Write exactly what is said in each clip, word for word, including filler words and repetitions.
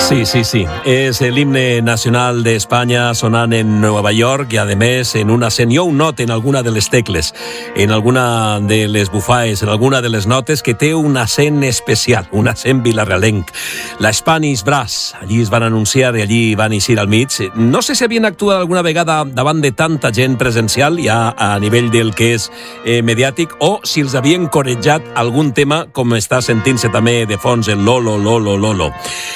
Sí, sí, sí. És l'himne nacional d'Espanya sonant en Nova York i, a més, en una sent, jo un not en alguna de les tecles, en alguna de les bufaes, en alguna de les notes, que té un accent especial, un accent vilarrealenc. La Spanish Brass, allí es van anunciar i allí van eixir al mig. No sé si havien actuat alguna vegada davant de tanta gent presencial, ja a nivell del que és eh, mediàtic, o si els havien corejat algun tema, com està sentint-se també de fons el Lolo, Lolo, Lolo.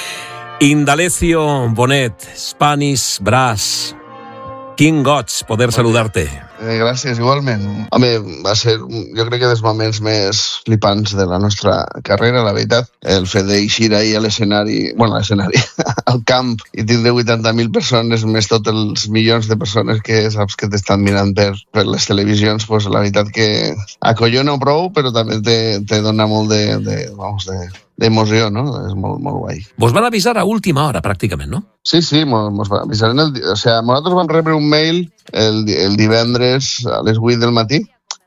Indalecio Bonet, Spanish Brass. Quin goig poder saludar-te. Eh, gràcies, igualment. Home, va ser, jo crec que dels moments més flipants de la nostra carrera, la veritat. El fet d'eixir ahir a l'escenari, bueno, a l'escenari, al camp, i tindre vuitanta mil persones, més tots els milions de persones que saps que t'estan mirant per, per les televisions, pues, la veritat que acollona prou, però també te, te dona molt de, de, vamos, de, d'emoció, no? És molt, molt guai. Vos van avisar a última hora, pràcticament, no? Sí, sí, mos, mos van avisar. El, o sigui, nosaltres vam rebre un mail el, el divendres a les vuit del matí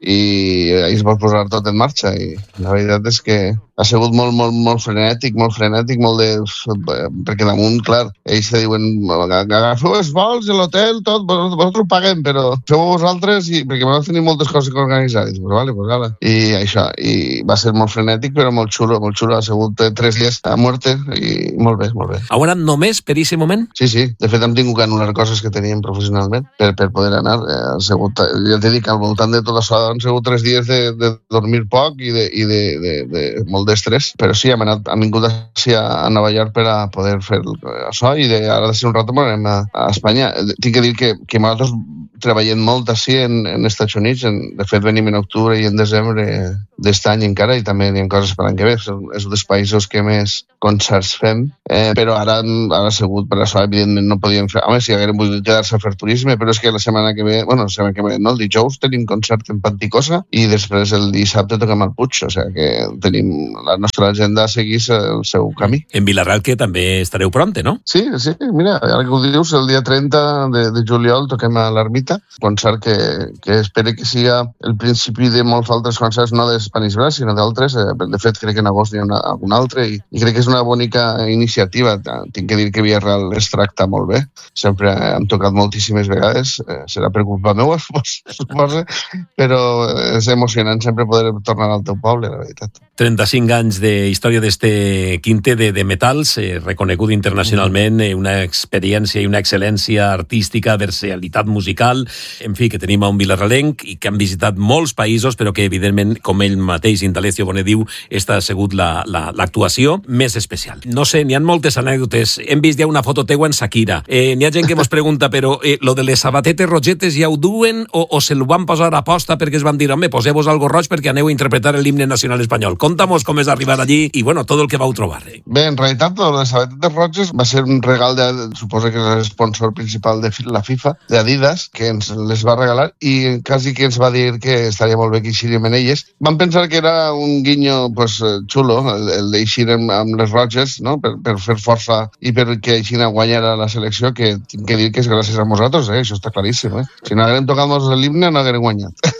i ahir es va posar tot en marxa i la veritat és que ha sigut molt, molt, molt frenètic, molt frenètic, molt de... perquè damunt, clar, ells te diuen agafeu els vols, l'hotel, tot, vosaltres ho paguem, però feu-ho vosaltres, i... perquè vam tenir moltes coses que organitzar. I, pues, vale, pues, vale. I això, i va ser molt frenètic, però molt xulo, molt xulo. Ha sigut tres dies a muerte i molt bé, molt bé. Heu anat només per aquest moment? Sí, sí. De fet, hem tingut que anul·lar coses que teníem professionalment per, per poder anar. Ha sigut, ja t'he dit que al voltant de tot això han sigut tres dies de, de dormir poc i de, i de, de, de molt d'estrès, però sí, hem, anat, hem vingut així a Nova York per a poder fer això i de, ara de ser un rato anem a, a Espanya. Tinc que dir que, que nosaltres treballem molt així en, en Estats Units, en, de fet venim en octubre i en desembre d'est any encara, i també hi ha coses per l'any que ve, és un dels països que més concerts fem, eh, però ara, ara ha sigut per això, evidentment no podíem fer, home, si haguérem volgut quedar-se a fer turisme, però és que la setmana que ve, bueno, la setmana que ve, no, el dijous tenim concert en Panticosa i després el dissabte toquem al Puig, o sigui que tenim la nostra agenda seguís el seu camí. En Vilarreal, que també estareu pronte, no? Sí, sí, mira, ara que ho dius, el dia trenta de, de juliol toquem a l'Ermita, concert que, que espero que siga el principi de molts altres concerts, no de Spanish Brass, sinó d'altres. De fet, crec que en agost hi ha una, algun altre, i, i crec que és una bonica iniciativa. Tinc que dir que Vilarreal es tracta molt bé. Sempre hem tocat moltíssimes vegades. Eh, serà per culpa meva, suposo, però és emocionant sempre poder tornar al teu poble, la veritat. trenta-cinc anys de història d'este quinte de, de metals, eh, reconegut internacionalment, eh, una experiència i una excel·lència artística, versatilitat musical, en fi, que tenim a un vilarrealenc i que han visitat molts països, però que, evidentment, com ell mateix, Indalecio Bonet, diu, esta ha sigut la, la, l'actuació més especial. No sé, n'hi ha moltes anècdotes. Hem vist ja una foto teua en Shakira. Eh, n'hi ha gent que mos pregunta, però eh, lo de les sabatetes rogetes ja ho duen o, o se lo van posar a posta perquè es van dir, home, poseu-vos algo roig perquè aneu a interpretar l'himne nacional espanyol. Conta'mos com és arribar allí i, bueno, tot el que vau trobar. Eh? Bé, en realitat, lo de les sabatetes roges va ser un regal de, suposo que és l'esponsor principal de la FIFA, d'Adidas, que ens les va regalar i quasi que ens va dir que estaria molt bé que eixirem en elles. Vam pensar que era un guinyo pues, xulo, el, el d'eixir amb, amb les roges, no? per, per fer força i perquè així guanyar a la selecció, que tinc que dir que és gràcies a nosaltres, eh? Això està claríssim. Eh? Si no haguem tocat l'himne, no haguem guanyat.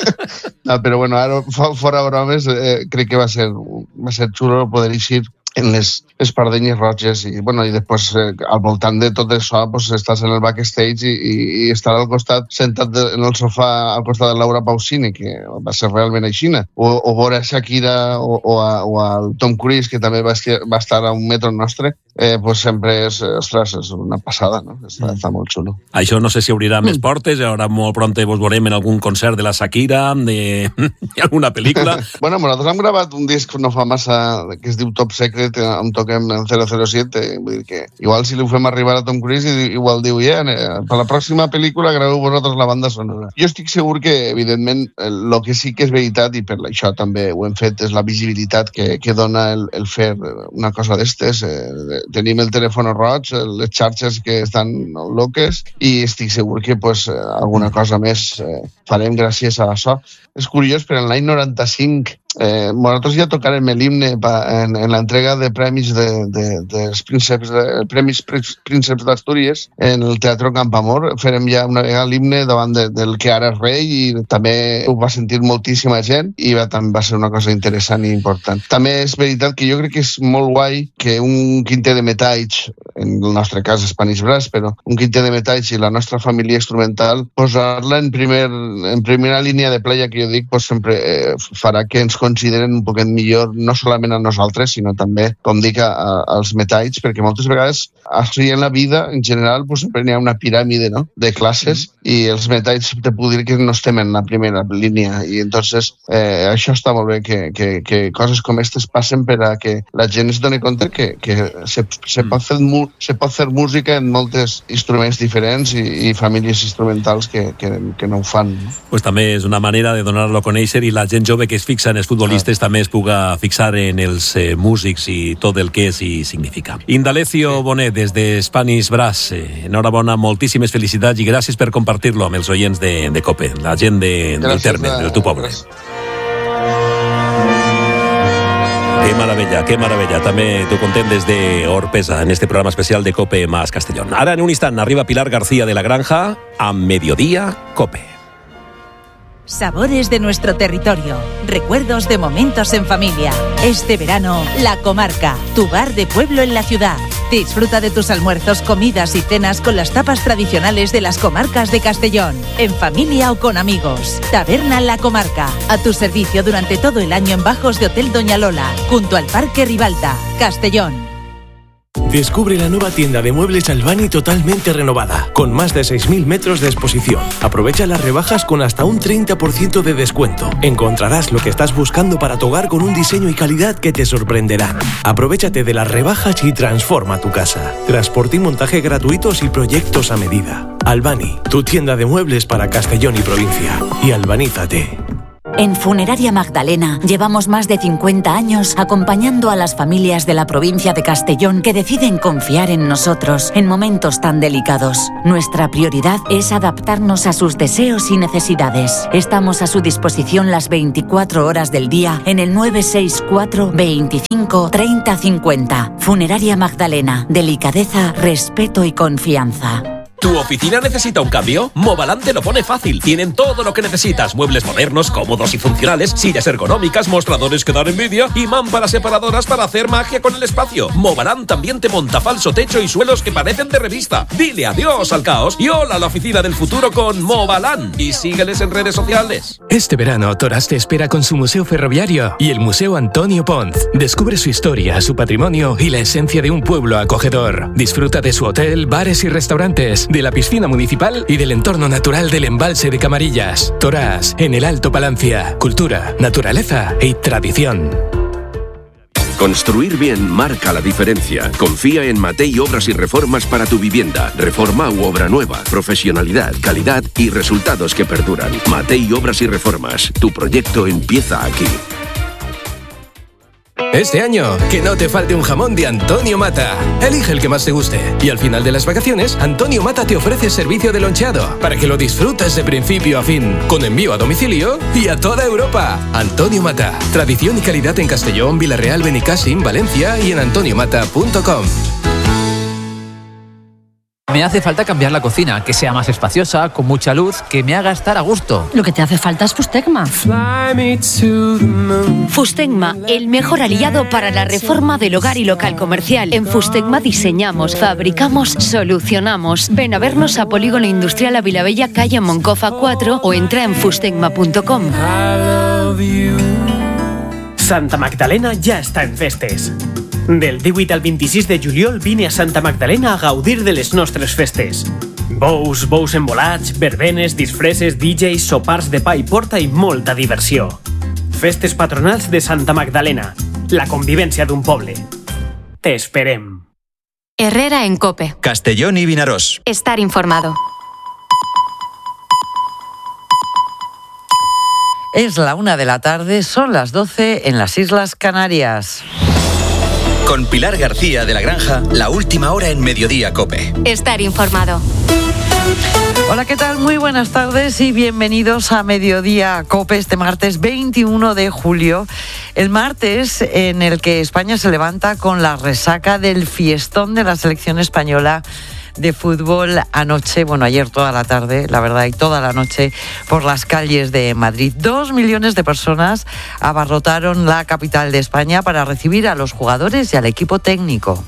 No, però bueno, ara, fora bromes, eh, crec que va ser, va ser xulo poder eixir en les espardenyes roges i, bueno, i després eh, al voltant de tot això pues, estàs en el backstage i, i, i estar al costat, sentat de, en el sofà al costat de Laura Pausini, que va ser realment aixina, o, o veure a Shakira o, o, a, o al Tom Cruise, que també va, va estar a un metro nostre, eh, pues sempre és, ostres, és una passada, no? Està, mm. està molt xulo. Això no sé si obrirà mm. més portes, ara molt pront vos veurem en algun concert de la Shakira, de alguna pel·lícula. Bueno, nosaltres hem gravat un disc no fa massa que es diu Top Secret, on toquem en zero zero siete, vull dir que igual si li ho fem arribar a Tom Cruise i igual diu, ja, yeah, per la pròxima pel·lícula graveu vosaltres la banda sonora. Jo estic segur que, evidentment, el que sí que és veritat, i per això també ho hem fet, és la visibilitat que, que dona el, el fer una cosa d'estes. Eh, tenim el telèfon roig, les xarxes que estan loques, i estic segur que pues, alguna cosa més eh, farem gràcies a això. És curiós, però en l'any noranta-cinc eh, nosaltres ja tocarem l'himne en, en l'entrega de premis de, de, dels prínceps, de, premis prínceps d'Astúries en el Teatre Campoamor. Farem ja una vegada l'himne davant de, del que ara és rei i també ho va sentir moltíssima gent i va, també va ser una cosa interessant i important. També és veritat que jo crec que és molt guai que un quintet de metalls, en el nostre cas Spanish Brass, però un quintet de metalls i la nostra família instrumental, posar-la en, primer, en primera línia de playa, que jo dic, pues sempre eh, farà que ens consideren un poquet millor, no solament a nosaltres, sinó també, com dic, a, a, als metalls, perquè moltes vegades així en la vida, en general, pues, sempre n'hi ha una piràmide, no?, de classes, mm. i els metalls te puc dir que no estem en la primera línia, i entonces eh, això està molt bé, que, que, que coses com aquestes passen per a que la gent es doni compte que, que se, se, pot fer, se pot fer música en moltes instruments diferents i, i famílies instrumentals que, que, que no ho fan. No? Pues també és una manera de donar-lo a conèixer i la gent jove que es fixa en els futbolistes ah. també es puga fixar en els eh, músics i tot el que és i significa. Indalecio sí. Bonet, des de Spanish Brass, eh, enhorabona, moltíssimes felicitats i gràcies per compartir-lo amb els oients de, de COPE, la gent de, del terme, del tu poble. Gràcies. Qué maravilla, qué maravilla. També t'ho contem des de Orpesa, en este programa especial de COPE más Castellón. Ara, en un instant, arriba Pilar García de la Granja a Mediodía COPE. Sabores de nuestro territorio, recuerdos de momentos en familia. Este verano, La Comarca, tu bar de pueblo en la ciudad. Disfruta de tus almuerzos, comidas y cenas con las tapas tradicionales de las comarcas de Castellón, en familia o con amigos. Taberna La Comarca, a tu servicio durante todo el año en bajos de Hotel Doña Lola, junto al Parque Ribalta, Castellón. Descubre la nueva tienda de muebles Albani totalmente renovada, con más de seis mil metros de exposición. Aprovecha las rebajas con hasta un treinta por ciento de descuento. Encontrarás lo que estás buscando para tu hogar con un diseño y calidad que te sorprenderán. Aprovechate de las rebajas y transforma tu casa. Transporte y montaje gratuitos y proyectos a medida. Albani, tu tienda de muebles para Castellón y provincia. Y albanízate. En Funeraria Magdalena llevamos más de cincuenta años acompañando a las familias de la provincia de Castellón que deciden confiar en nosotros en momentos tan delicados. Nuestra prioridad es adaptarnos a sus deseos y necesidades. Estamos a su disposición las veinticuatro horas del día en el nueve seis cuatro, veinticinco, treinta, cincuenta. Funeraria Magdalena. Delicadeza, respeto y confianza. ¿Tu oficina necesita un cambio? Movalan te lo pone fácil. Tienen todo lo que necesitas. Muebles modernos, cómodos y funcionales, sillas ergonómicas, mostradores que dan envidia y mámparas separadoras para hacer magia con el espacio. Movalan también te monta falso techo y suelos que parecen de revista. Dile adiós al caos y hola a la oficina del futuro con Movalan. Y sígueles en redes sociales. Este verano, Toras te espera con su museo ferroviario y el Museo Antonio Ponz. Descubre su historia, su patrimonio y la esencia de un pueblo acogedor. Disfruta de su hotel, bares y restaurantes, de la piscina municipal y del entorno natural del embalse de Camarillas. Toras, en el Alto Palancia. Cultura, naturaleza y tradición. Construir bien marca la diferencia. Confía en Matei Obras y Reformas para tu vivienda. Reforma u obra nueva. Profesionalidad, calidad y resultados que perduran. Matei Obras y Reformas. Tu proyecto empieza aquí. Este año, que no te falte un jamón de Antonio Mata. Elige el que más te guste. Y al final de las vacaciones, Antonio Mata te ofrece servicio de loncheado para que lo disfrutes de principio a fin, con envío a domicilio y a toda Europa. Antonio Mata. Tradición y calidad en Castellón, Villarreal, Benicàssim, Valencia y en antonio mata punto com. Me hace falta cambiar la cocina, que sea más espaciosa, con mucha luz, que me haga estar a gusto. Lo que te hace falta es Fustecma. Fustecma, el mejor aliado para la reforma del hogar y local comercial. En Fustecma diseñamos, fabricamos, solucionamos. Ven a vernos a Polígono Industrial a Vilabella, calle Moncofa cuatro o entra en fustecma punto com. Santa Magdalena ja està en festes. Del divuit al vint-i-sis de juliol vine a Santa Magdalena a gaudir de les nostres festes. Bous, bous embolats, verbenes, disfresses, D Js, sopars de pa i porta i molta diversió. Festes patronals de Santa Magdalena. La convivència d'un poble. Te esperem. Herrera en COPE. Castellón y Vinaròs. Estar informado. Es la una de la tarde, son las doce en las Islas Canarias. Con Pilar García de la Granja, la última hora en Mediodía COPE. Estar informado. Hola, ¿qué tal? Muy buenas tardes y bienvenidos a Mediodía COPE este martes veintiuno de julio. El martes en el que España se levanta con la resaca del fiestón de la selección española de fútbol anoche, bueno, ayer toda la tarde, la verdad, y toda la noche por las calles de Madrid. Dos millones de personas abarrotaron la capital de España para recibir a los jugadores y al equipo técnico.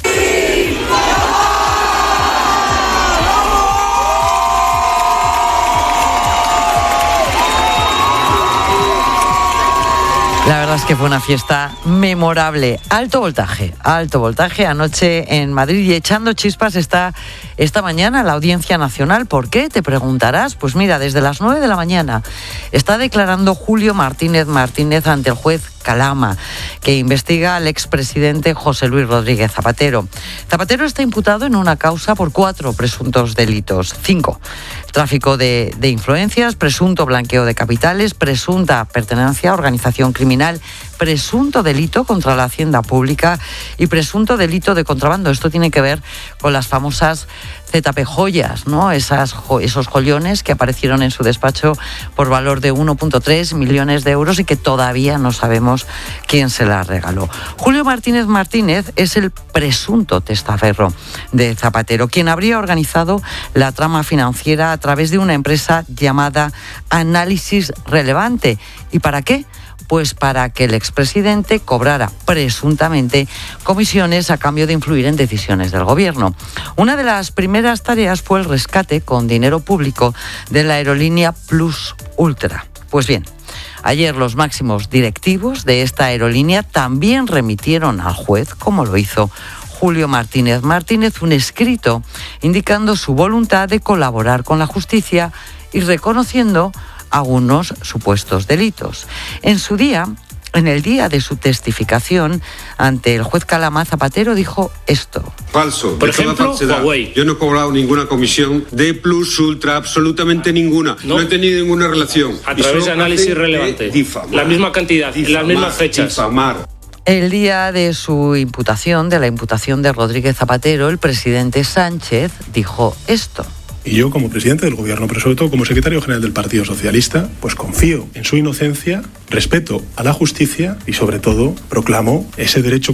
La verdad es que fue una fiesta memorable. Alto voltaje, alto voltaje anoche en Madrid y echando chispas está esta mañana la Audiencia Nacional. ¿Por qué? Te preguntarás. Pues mira, desde las nueve de la mañana está declarando Julio Martínez Martínez ante el juez Calama, que investiga al expresidente José Luis Rodríguez Zapatero. Zapatero está imputado en una causa por cuatro presuntos delitos. Cinco. Tráfico de, de influencias, presunto blanqueo de capitales, presunta pertenencia a organización criminal, presunto delito contra la hacienda pública y presunto delito de contrabando. Esto tiene que ver con las famosas Z P joyas, ¿no? Esas, esos joyones que aparecieron en su despacho por valor de uno punto tres millones de euros y que todavía no sabemos quién se las regaló. Julio Martínez Martínez es el presunto testaferro de Zapatero, quien habría organizado la trama financiera a través de una empresa llamada Análisis Relevante. ¿Y para qué? Pues para que el expresidente cobrara presuntamente comisiones a cambio de influir en decisiones del gobierno. Una de las primeras tareas fue el rescate con dinero público de la aerolínea Plus Ultra. Pues bien, ayer los máximos directivos de esta aerolínea también remitieron al juez, como lo hizo Julio Martínez Martínez, un escrito indicando su voluntad de colaborar con la justicia y reconociendo algunos supuestos delitos. En su día, en el día de su testificación ante el juez Calama, Zapatero dijo esto. Falso. Por ejemplo, Huawei. Yo no he cobrado ninguna comisión de Plus Ultra, absolutamente ninguna. No, no he tenido ninguna relación. A través de Análisis Relevante. Difamar, la misma cantidad, difamar, las mismas fechas. Difamar. El día de su imputación, de la imputación de Rodríguez Zapatero, el presidente Sánchez dijo esto. Y yo, como presidente del gobierno, pero sobre todo como secretario general del Partido Socialista, pues confío en su inocencia, respeto a la justicia y, sobre todo, proclamo ese derecho